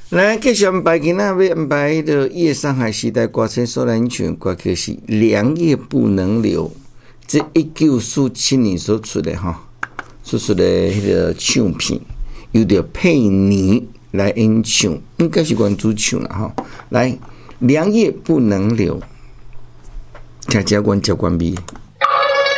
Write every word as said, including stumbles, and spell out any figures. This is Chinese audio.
来，继续安排今仔要安排迄个夜上海时代歌星所演唱歌曲是《良夜不能留》，这一九四七年所出的哈，所出的迄个唱片，由着佩妮来演唱，应该是原主唱啦哈。来，《良夜不能留》，听听阮接关闭。